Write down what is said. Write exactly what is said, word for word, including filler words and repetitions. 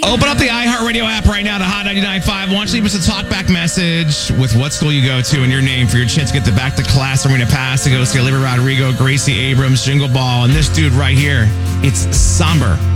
Open up the iHeartRadio app right now to Hot ninety-nine point five. Why don't you leave us a talkback message with what school you go to and your name for your chance to get the back to class arena pass to go see Olivia Rodrigo, Gracie Abrams, Jingle Ball, and this dude right here. It's Somber.